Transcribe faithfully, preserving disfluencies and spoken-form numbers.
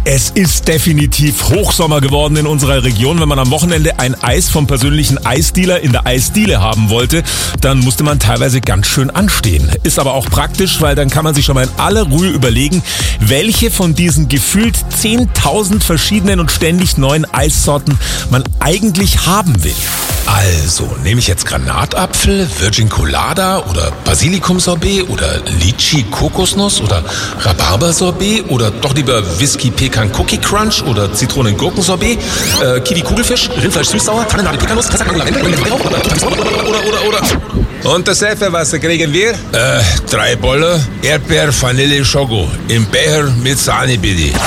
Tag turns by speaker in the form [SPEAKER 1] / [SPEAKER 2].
[SPEAKER 1] Es ist definitiv Hochsommer geworden in unserer Region. Wenn man am Wochenende ein Eis vom persönlichen Eisdealer in der Eisdiele haben wollte, dann musste man teilweise ganz schön anstehen. Ist aber auch praktisch, weil dann kann man sich schon mal in aller Ruhe überlegen, welche von diesen gefühlt zehntausend verschiedenen und ständig neuen Eissorten man eigentlich haben will.
[SPEAKER 2] Also, nehme ich jetzt Granatapfel, Virgin Colada oder Basilikum-Sorbet oder Litchi-Kokosnuss oder Rhabarber-Sorbet oder doch lieber Whisky-Pekan-Cookie-Crunch oder Zitronen-Gurken-Sorbet, äh, Kiwi-Kugelfisch, Rindfleisch-Süßsauer, Tannennadel-Pekanuss, Lavendel, oder, oder, oder, oder.
[SPEAKER 3] Und das Selfe, was kriegen wir?
[SPEAKER 2] Äh, drei Bolle, Erdbeer, Vanille, Schoko. Im Becher mit Sahne, bitte.